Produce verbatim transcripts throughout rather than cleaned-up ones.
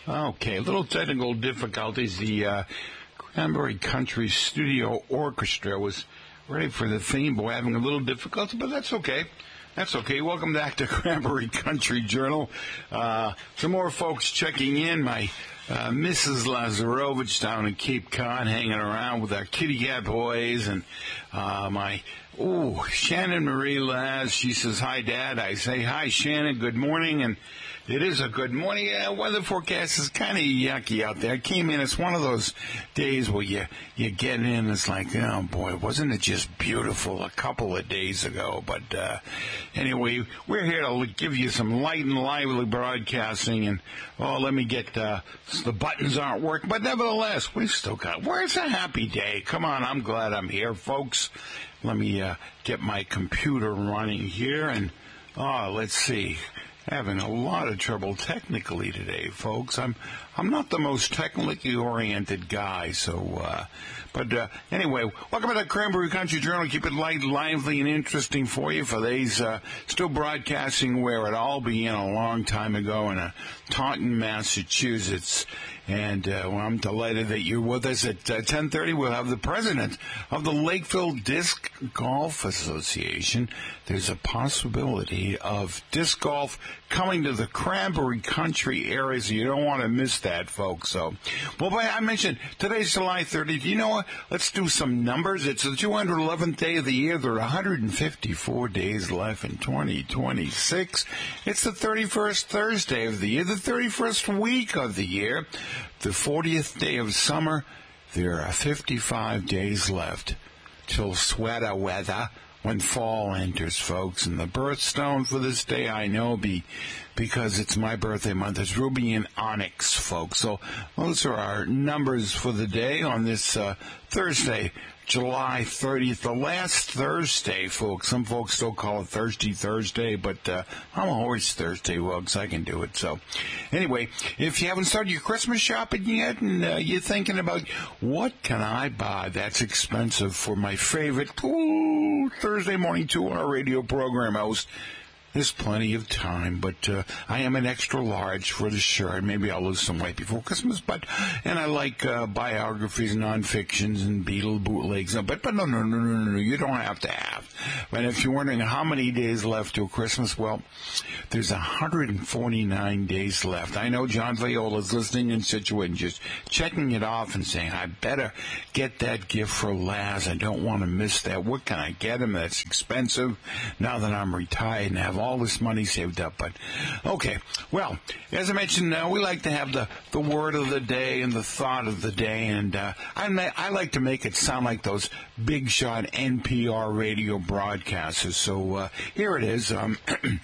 Okay, a little technical difficulties. The uh, Cranberry Country Studio Orchestra was ready for the theme, but we're having a little difficulty, but that's okay. That's okay. Welcome back to Cranberry Country Journal. Uh, some more folks checking in. My uh, Missus Lazarovich down in Cape Cod hanging around with our kitty cat boys. And uh, my, ooh, Shannon Marie Laz, she says, hi, Dad. I say, hi, Shannon, good morning. And it is a good morning. Yeah, weather forecast is kind of yucky out there. I came in. It's one of those days where you, you get in. It's like, oh, boy, wasn't it just beautiful a couple of days ago? But uh, anyway, we're here to give you some light and lively broadcasting. And, oh, let me get uh, the buttons aren't working. But nevertheless, we've still got, where's a happy day? Come on, I'm glad I'm here, folks. Let me uh, get my computer running here. And, oh, let's see. Having a lot of trouble technically today, folks. I'm I'm not the most technically oriented guy, so, uh, but uh, anyway, welcome to the Cranberry Country Journal. Keep it light, lively, and interesting for you. For these uh, still broadcasting where it all began a long time ago in uh, Taunton, Massachusetts. And uh, well, I'm delighted that you're with us at uh, ten thirty. We'll have the president of the Lakeville Disc Golf Association. There's a possibility of disc golf coming to the Cranberry Country area, so you don't want to miss that, folks. So, well, I mentioned today's July thirtieth. You know what? Let's do some numbers. It's the two hundred eleventh day of the year. There are one hundred fifty-four days left in twenty twenty-six. It's the thirty-first Thursday of the year, the thirty-first week of the year. The fortieth day of summer. There are fifty-five days left till sweater weather when fall enters, folks. And the birthstone for this day, I know, be because it's my birthday month, is ruby and onyx, folks. So those are our numbers for the day on this uh, Thursday, July thirtieth, the last Thursday, folks. Some folks still call it Thirsty Thursday, but uh, I'm always Thursday, folks. I can do it. So anyway, if you haven't started your Christmas shopping yet and uh, you're thinking about what can I buy that's expensive for my favorite ooh, Thursday morning two-hour radio program host, there's plenty of time, but uh, I am an extra large for the shirt. Maybe I'll lose some weight before Christmas, but and I like uh, biographies, non-fictions, and Beatle bootlegs. But but no no no no no, you don't have to have. But if you're wondering how many days left till Christmas, well, there's one hundred forty-nine days left. I know John Viola's listening in Scituate, just checking it off and saying, I better get that gift for Laz. I don't want to miss that. What can I get him that's expensive now that I'm retired and have all this money saved up? But okay, well, as I mentioned, uh, we like to have the, the word of the day and the thought of the day, and uh, I, ma- I like to make it sound like those big shot N P R radio broadcasters. So uh, here it is. Um,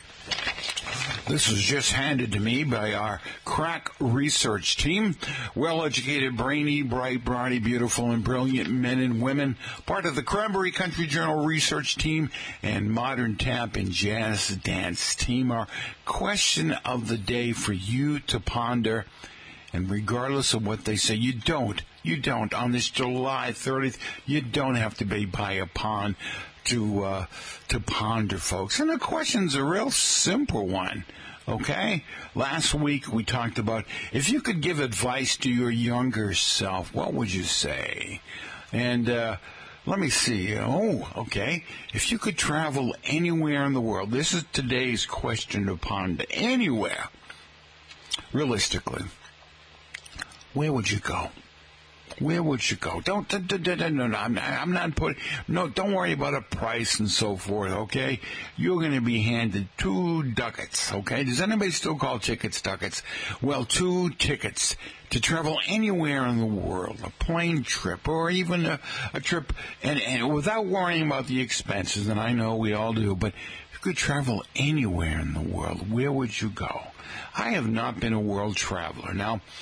This was just handed to me by our crack research team. Well-educated, brainy, bright, brawny, beautiful, and brilliant men and women, part of the Cranberry Country Journal research team and Modern Tap and Jazz Dance team. Our question of the day for you to ponder, and regardless of what they say, you don't, you don't, on this July thirtieth, you don't have to be by a pond to uh, to ponder, folks. And the question's a real simple one, okay? Last week we talked about if you could give advice to your younger self, what would you say? And uh, let me see. Oh, okay. If you could travel anywhere in the world, this is today's question to ponder. Anywhere, realistically, where would you go? Where would you go? Don't, don't, don't, don't no, no, I'm not, I'm not putting, no, don't worry about a price and so forth, okay? You're going to be handed two ducats, okay? Does anybody still call tickets ducats? Well, two tickets to travel anywhere in the world, a plane trip or even a, a trip, and, and without worrying about the expenses, and I know we all do, but if you could travel anywhere in the world, where would you go? I have not been a world traveler. Now,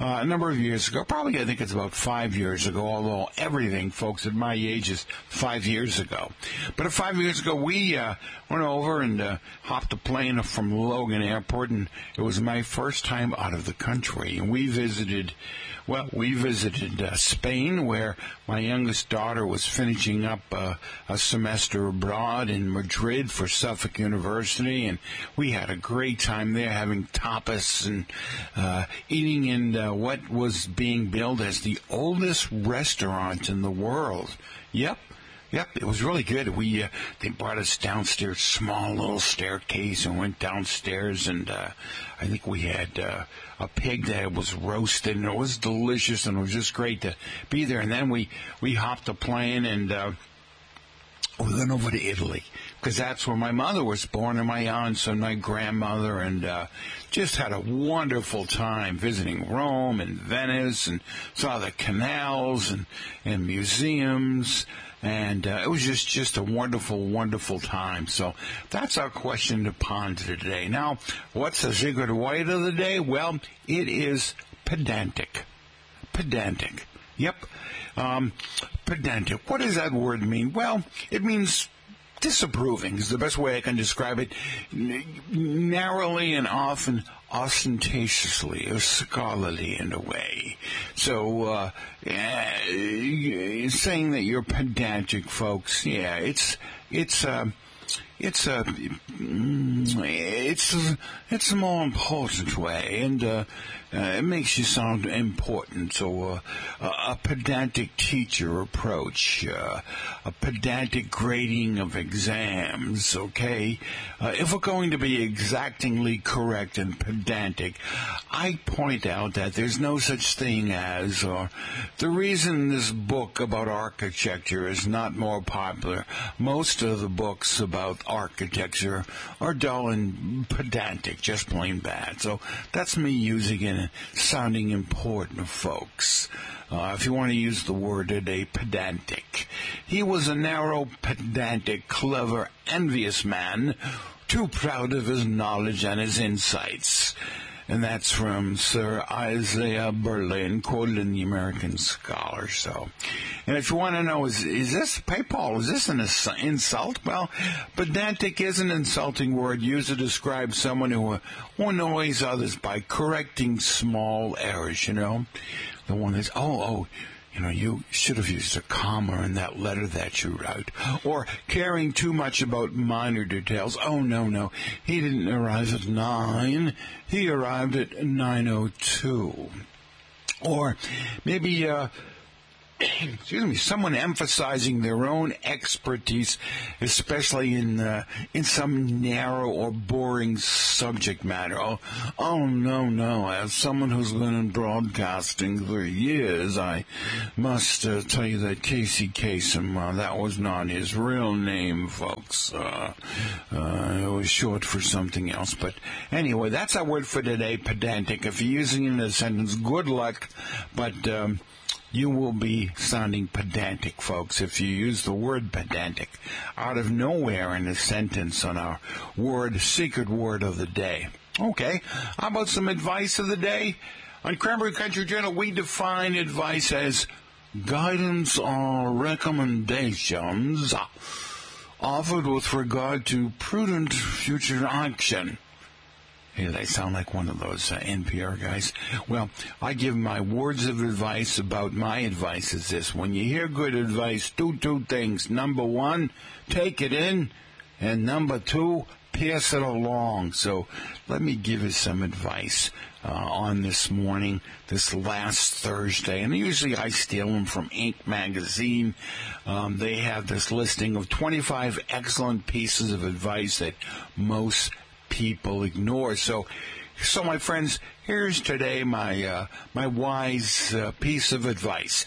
uh, a number of years ago. Probably, I think it's about five years ago, although everything, folks, at my age is five years ago. But five years ago, we uh, went over and uh, hopped a plane from Logan Airport, and it was my first time out of the country. And we visited, well, we visited uh, Spain, where my youngest daughter was finishing up uh, a semester abroad in Madrid for Suffolk University, and we had a great time there, having tapas and uh, eating in uh, what was being billed as the oldest restaurant in the world. Yep. Yep, it was really good. We uh, they brought us downstairs, small little staircase, and went downstairs, and uh, I think we had uh, a pig that was roasted, and it was delicious, and it was just great to be there. And then we, we hopped a plane, and uh, we went over to Italy, because that's where my mother was born, and my aunts and my grandmother, and uh, just had a wonderful time visiting Rome and Venice, and saw the canals and, and museums. And uh, it was just, just a wonderful, wonderful time. So that's our question to ponder today. Now, what's the secret word of the day? Well, it is pedantic. Pedantic. Yep. Um, pedantic. What does that word mean? Well, it means disapproving is the best way I can describe it. N- narrowly and often ostentatiously or scholarly in a way. So, uh, uh, saying that you're pedantic, folks, yeah, it's, it's, uh, it's a, it's, a, it's a more important way, and, uh, uh, it makes you sound important. So, uh, a pedantic teacher approach, uh, a pedantic grading of exams, okay? Uh, if we're going to be exactingly correct and pedantic, I point out that there's no such thing as, or the reason this book about architecture is not more popular, most of the books about architecture are dull and pedantic, just plain bad. So that's me using it and sounding important, folks. Uh, if you want to use the word today, pedantic. He was a narrow, pedantic, clever, envious man, too proud of his knowledge and his insights. And that's from Sir Isaiah Berlin, quoted in the American Scholar. So, and if you want to know, is is this, hey Paul, is this an insult? Well, pedantic is an insulting word used to describe someone who, who annoys others by correcting small errors, you know? The one that's, oh, oh, you know, you should have used a comma in that letter that you wrote. Or caring too much about minor details. Oh, no, no. He didn't arrive at nine. He arrived at nine oh two. Or maybe, uh, excuse me, someone emphasizing their own expertise, especially in uh, in some narrow or boring subject matter. Oh, oh no, no. As someone who's been in broadcasting for years, I must uh, tell you that Casey Kasem, uh, that was not his real name, folks. Uh, uh, it was short for something else. But anyway, that's our word for today, pedantic. If you're using it in a sentence, good luck. But um, you will be sounding pedantic, folks, if you use the word pedantic out of nowhere in a sentence on our word, secret word of the day. Okay, how about some advice of the day? On Cranberry Country Journal, we define advice as guidance or recommendations offered with regard to prudent future action. Hey, they sound like one of those uh, N P R guys. Well, I give my words of advice about my advice is this. When you hear good advice, do two things. Number one, take it in. And number two, pass it along. So let me give you some advice uh, on this morning, this last Thursday. And usually I steal them from Inc. magazine. Um, they have this listing of twenty-five excellent pieces of advice that most people ignore. So, so my friends, here's today my uh, my wise uh, piece of advice.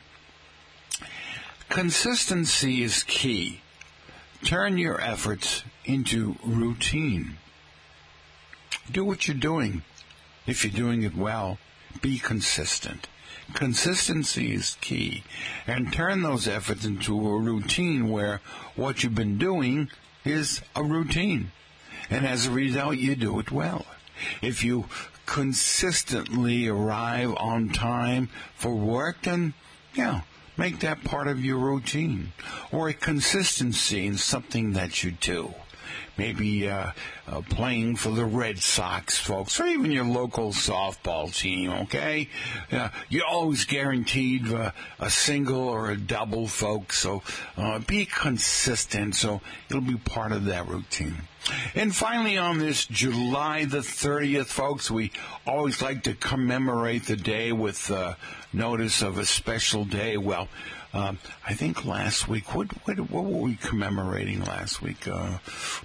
Consistency is key. Turn your efforts into routine. Do what you're doing. If you're doing it well, be consistent. Consistency is key. And turn those efforts into a routine where what you've been doing is a routine. And as a result, you do it well. If you consistently arrive on time for work, then, yeah, make that part of your routine. Or a consistency in something that you do. Maybe uh, uh, playing for the Red Sox, folks, or even your local softball team, okay? Uh, you're always guaranteed uh, a single or a double, folks, so uh, be consistent so it'll be part of that routine. And finally, on this July the thirtieth, folks, we always like to commemorate the day with uh, notice of a special day. Well, Um, I think last week, what, what what were we commemorating last week? Uh,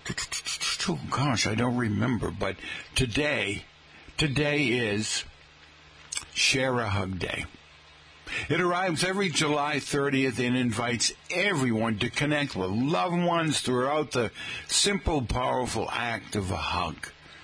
oh, gosh, I don't remember. But today, today is Share a Hug Day. It arrives every July thirtieth and invites everyone to connect with loved ones throughout the simple, powerful act of a hug.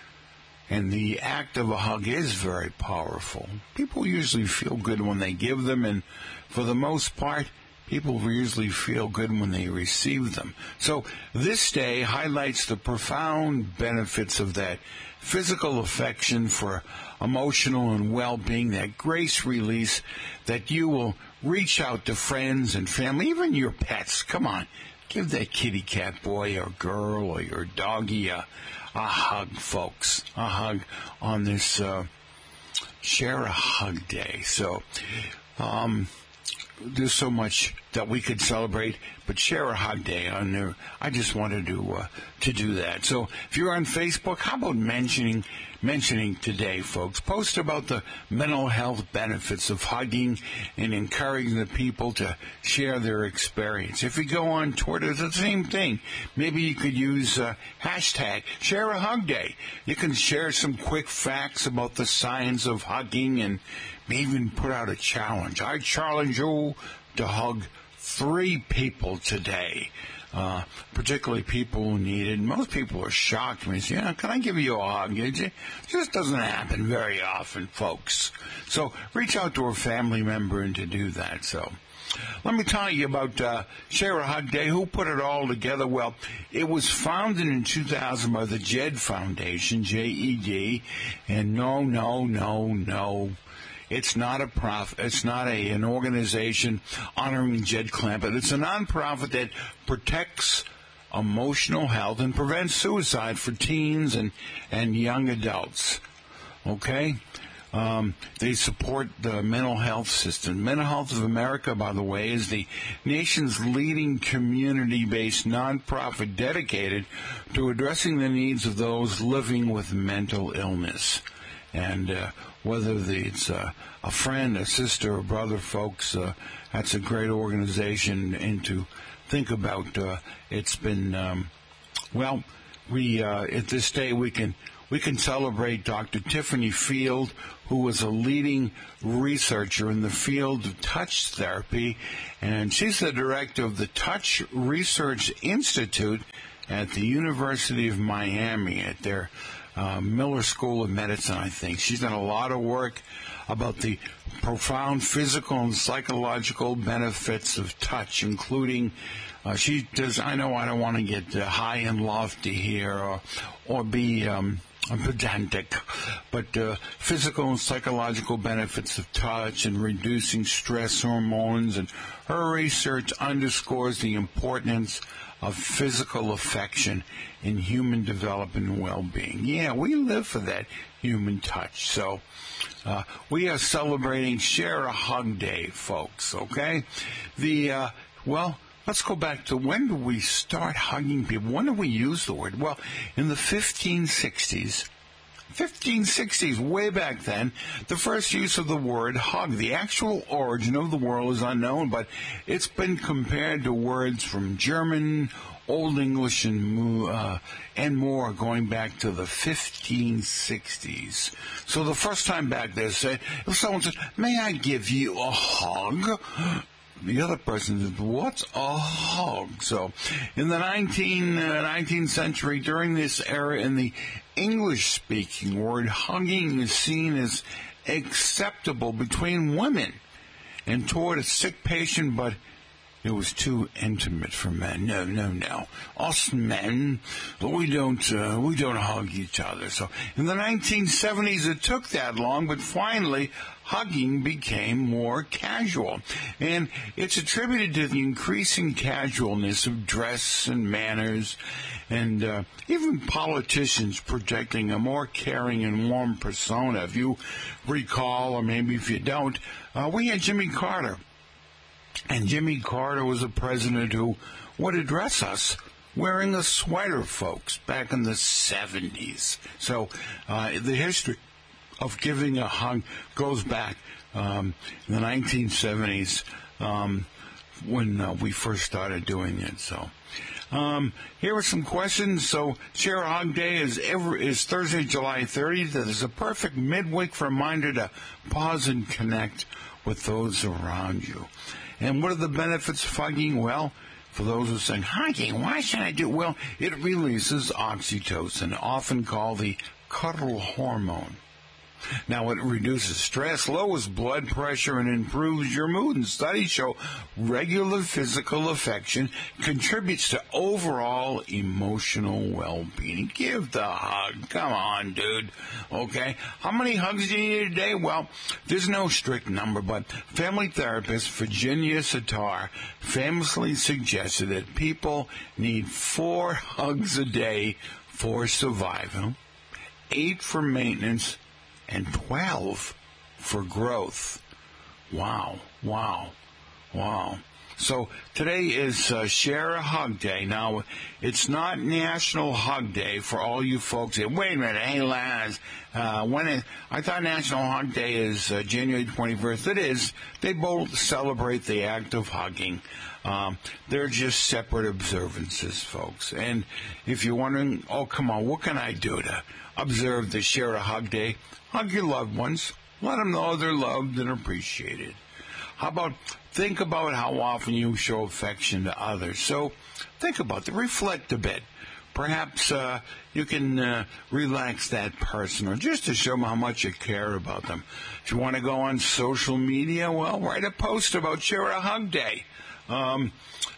And the act of a hug is very powerful. People usually feel good when they give them, and for the most part, people usually feel good when they receive them. So this day highlights the profound benefits of that physical affection for emotional and well-being, that grace release, that you will reach out to friends and family, even your pets. Come on, give that kitty cat boy or girl or your doggy a A hug, folks. A hug on this uh, Share a Hug Day. So, um, there's so much that we could celebrate, but Share a Hug Day on there. I just wanted to uh, to do that. So, if you're on Facebook, how about mentioning mentioning today, folks? Post about the mental health benefits of hugging and encouraging the people to share their experience. If you go on Twitter, it's the same thing. Maybe you could use uh, hashtag Share a Hug Day. You can share some quick facts about the science of hugging and maybe even put out a challenge. I challenge you to hug three people today. Uh, particularly people who need it. Most people are shocked when you say, yeah, can I give you a hug? It just doesn't happen very often, folks. So reach out to a family member and to do that. So let me tell you about uh, Share a Hug Day. Who put it all together? Well, it was founded in two thousand by the Jed Foundation, J E D, and no, no, no, no. It's not a profit. It's not a an organization honoring Jed Clampett. It's a nonprofit that protects emotional health and prevents suicide for teens and and young adults. Okay, um, they support the mental health system. Mental Health of America, by the way, is the nation's leading community-based nonprofit dedicated to addressing the needs of those living with mental illness. And uh, whether it's uh, a friend, a sister, or brother, folks, uh, that's a great organization. And to think about, uh, it's been, um, well, we uh, at this day we can we can celebrate Doctor Tiffany Field, who was a leading researcher in the field of touch therapy, and she's the director of the Touch Research Institute at the University of Miami at their Uh, Miller School of Medicine, I think. She's done a lot of work about the profound physical and psychological benefits of touch, including, uh, she does, I know I don't want to get uh, high and lofty here or, or be um, pedantic, but uh, physical and psychological benefits of touch and reducing stress hormones, and her research underscores the importance of physical affection in human development and well-being. Yeah, we live for that human touch. So uh, we are celebrating Share a Hug Day, folks, okay? The, uh, well, let's go back to when did we start hugging people? When did we use the word? Well, in the fifteen sixties, fifteen sixties, way back then, the first use of the word hug. The actual origin of the word is unknown, but it's been compared to words from German, Old English, and, uh, and more going back to the fifteen sixties. So the first time back there, said, if someone said, may I give you a hug? The other person said, what's a hug? So in the nineteen, uh, nineteenth century, during this era, in the English-speaking word, hugging is seen as acceptable between women and toward a sick patient, but it was too intimate for men. No, no, no. Us men, we don't, uh, we don't hug each other. So in the nineteen seventies, it took that long, but finally, hugging became more casual. And it's attributed to the increasing casualness of dress and manners, and uh, even politicians projecting a more caring and warm persona. If you recall, or maybe if you don't, uh, we had Jimmy Carter. And Jimmy Carter was a president who would address us wearing a sweater, folks, back in the seventies. So uh, the history of giving a hug goes back um, in the nineteen seventies um, when uh, we first started doing it. So um, here are some questions. So Share a Hug Day is every, is Thursday, July thirtieth. It is a perfect midweek reminder to pause and connect with those around you. And what are the benefits of hugging? Well, for those who are saying, hugging, why should I do it? Well, it releases oxytocin, often called the cuddle hormone. Now, it reduces stress, lowers blood pressure, and improves your mood. And studies show regular physical affection contributes to overall emotional well-being. Give the hug. Come on, dude. Okay? How many hugs do you need a day? Well, there's no strict number, but family therapist Virginia Satar famously suggested that people need four hugs a day for survival, eight for maintenance, and twelve for growth. Wow, wow, wow. So today is uh, Share a Hug Day. Now, it's not National Hug Day for all you folks that, wait a minute, hey, Laz, uh, when it, I thought National Hug Day is uh, January twenty-first. It is. They both celebrate the act of hugging. Um, they're just separate observances, folks. And if you're wondering, oh, come on, what can I do to observe the Share a Hug Day? Hug your loved ones. Let them know they're loved and appreciated. How about think about how often you show affection to others? So think about that. Reflect a bit. Perhaps uh, you can uh, relax that person, or just to show them how much you care about them. If you want to go on social media, well, write a post about Share a Hug Day. Um,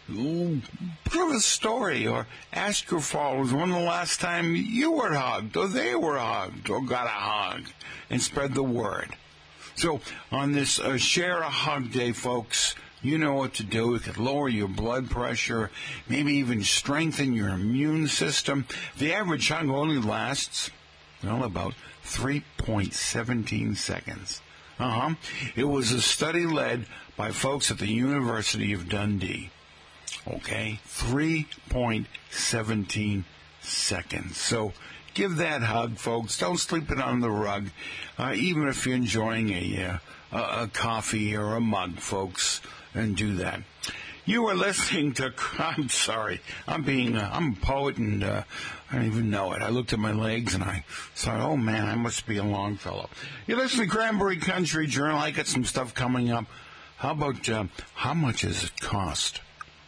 put a story, or ask your followers when the last time you were hugged, or they were hugged, or got a hug, and spread the word. So on this uh, Share a Hug Day, folks, you know what to do. It can lower your blood pressure, maybe even strengthen your immune system. The average hug only lasts, well, about three point one seven seconds. Uh-huh. It was a study led by folks at the University of Dundee. Okay, three point one seven seconds. So give that hug, folks. Don't sleep it on the rug, uh, even if you're enjoying a, uh, a, a coffee or a mug, folks, and do that. You are listening to, I'm sorry, I'm being, uh, I'm a poet, and uh, I don't even know it. I looked at my legs and I thought, oh man, I must be a Longfellow. You're listening to Cranberry Country Journal. I got some stuff coming up. How about, uh, how much does it cost?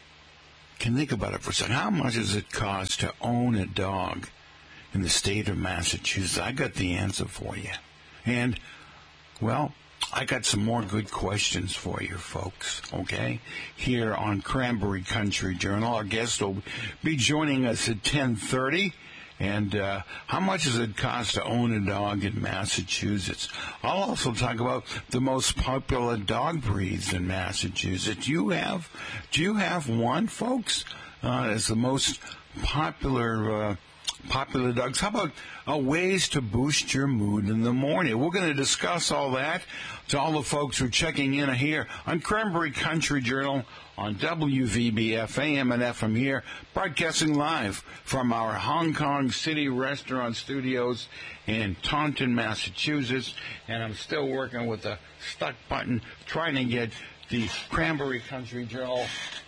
Can think about it for a second. How much does it cost to own a dog in the state of Massachusetts? I got the answer for you. And, well, I got some more good questions for you, folks, okay? Here on Cranberry Country Journal. Our guest will be joining us at ten thirty. And uh, how much does it cost to own a dog in Massachusetts? I'll also talk about the most popular dog breeds in Massachusetts. Do you have, do you have one, folks? Uh, as the most popular uh, popular dogs. How about uh, ways to boost your mood in the morning? We're going to discuss all that to all the folks who are checking in here on Cranberry Country Journal on W V B F A M and F M here, broadcasting live from our Hong Kong City Restaurant Studios in Taunton, Massachusetts. And I'm still working with the stuck button, trying to get the Cranberry Country Journal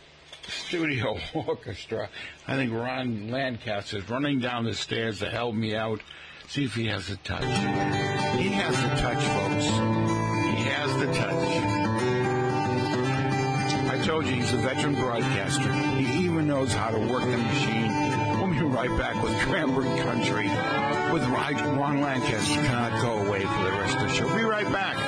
Studio Orchestra. I think Ron Lancaster is running down the stairs to help me out. See if he has the touch. He has the touch, folks. He has the touch. I told you he's a veteran broadcaster. He even knows how to work the machine. We'll be right back with Cranberry Country with Ron Lancaster. Cannot go away for the rest of the show. Be right back.